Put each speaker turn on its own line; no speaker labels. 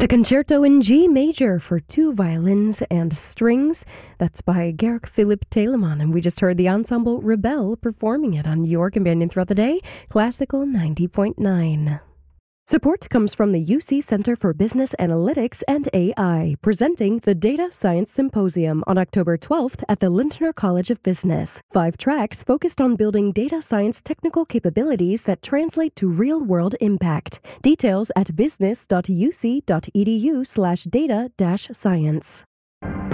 The Concerto in G Major for two violins and strings. That's by Georg Philipp Telemann, and we just heard the ensemble Rebel performing it on your companion throughout the day, Classical 90.9. Support comes from the UC Center for Business Analytics and AI, presenting the Data Science Symposium on October 12th at the Lintner College of Business. 5 tracks focused on building data science technical capabilities that translate to real-world impact. Details at business.uc.edu/data-science.